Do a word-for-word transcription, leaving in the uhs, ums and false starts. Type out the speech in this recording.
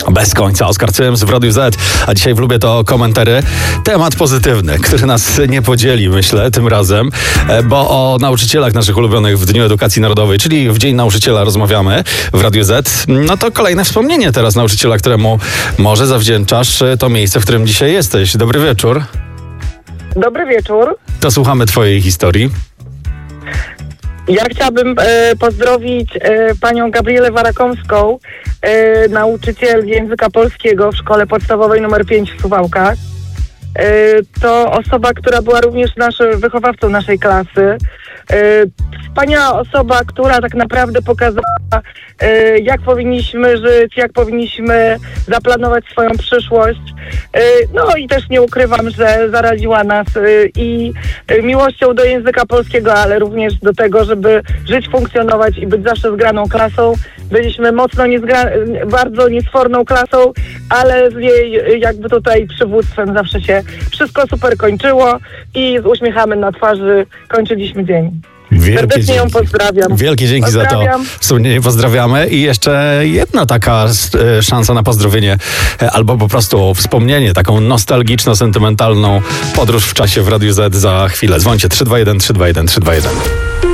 Bez końca. Oskar Cyms w Radiu Z, a dzisiaj w Lubię to komentary. Temat pozytywny, który nas nie podzieli, myślę, tym razem, bo o nauczycielach naszych ulubionych w Dniu Edukacji Narodowej, czyli w Dzień Nauczyciela rozmawiamy w Radiu Z. No to kolejne wspomnienie teraz nauczyciela, któremu może zawdzięczasz to miejsce, w którym dzisiaj jesteś. Dobry wieczór. Dobry wieczór. To słuchamy twojej historii. Ja chciałabym e, pozdrowić e, panią Gabrielę Warakomską, e, nauczyciel języka polskiego w szkole podstawowej numer pięć w Suwałkach. E, to osoba, która była również naszym wychowawcą naszej klasy. E, wspaniała osoba, która tak naprawdę pokazała, e, jak powinniśmy żyć, jak powinniśmy zaplanować swoją przyszłość. E, no i też nie ukrywam, że zaraziła nas e, i e, miłością do języka polskiego, ale również do tego, żeby żyć, funkcjonować i być zawsze zgraną klasą. Byliśmy mocno niezgra- bardzo niesforną klasą, ale z jej jakby tutaj przywództwem zawsze się wszystko super kończyło i z uśmiechami na twarzy kończyliśmy dzień. Wielkie Serdecznie ją dzięki. pozdrawiam. Wielkie dzięki za to. Wspomnienie pozdrawiamy. I jeszcze jedna taka e, szansa na pozdrowienie, e, albo po prostu wspomnienie, taką nostalgiczno-sentymentalną podróż w czasie w Radiu Z za chwilę. Dzwońcie trzy dwa jeden trzy dwa jeden trzy dwa jeden.